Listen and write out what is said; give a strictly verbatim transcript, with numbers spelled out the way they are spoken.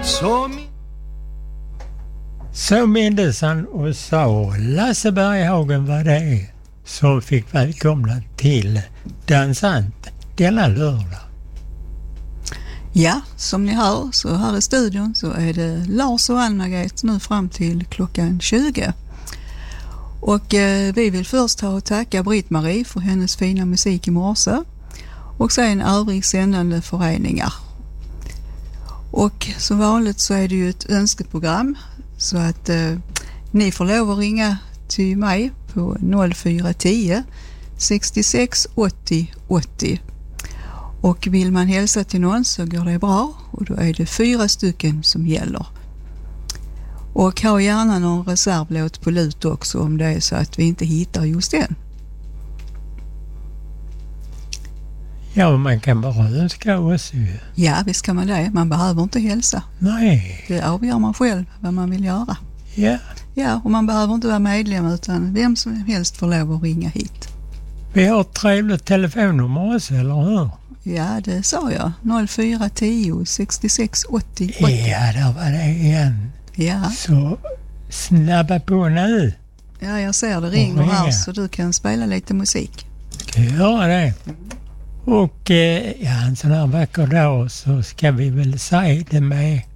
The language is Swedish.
Så, så mindes han och sa Lasse Berghagen var det som fick välkomna till Dansant denna lördag. Ja, som ni hör så här i studion så är det Lars och Ann-Margret nu fram till klockan tjugo. Och eh, vi vill först ha och tacka Britt-Marie för hennes fina musik i morse och sen övrig sändande föreningar. Och som vanligt så är det ju ett önskeprogram så att eh, ni får lov att ringa till mig på noll fyra tio sextiosex åttio åttio. Och vill man hälsa till någon så går det bra och då är det fyra stycken som gäller. Och ha gärna någon reservlåt på lut också om det är så att vi inte hittar just den. Ja, man kan bara önska oss ju. Ja, visst kan man det. Man behöver inte hälsa. Nej. Det avgör man själv vad man vill göra. Ja. Ja, och man behöver inte vara medlem utan vem som helst får lov att ringa hit. Vi har ett trevligt telefonnummer också, eller hur? Ja, det sa jag. noll fyra tio sextiosex åttio åttio. Ja, där var det igen. Ja. Så snabba på nu. Ja, jag ser det ringer här så du kan spela lite musik. Ska jag göra det? Och eh, ja, en sån här vacker dag så ska vi väl säga det med